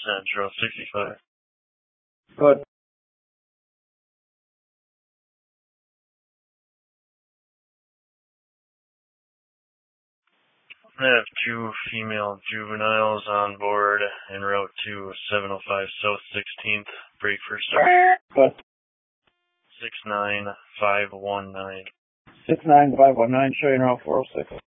Central 65. Good. I have 2 female juveniles on board en route to 705 South 16th, break for start. Good. 69519. 69519, showing route 406.